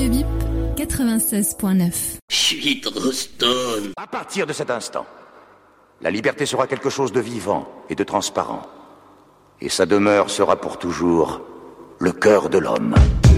Radio Bip 96.9. Je suis trop stone. À partir de cet instant, la liberté sera quelque chose de vivant et de transparent. Et sa demeure sera pour toujours le cœur de l'homme.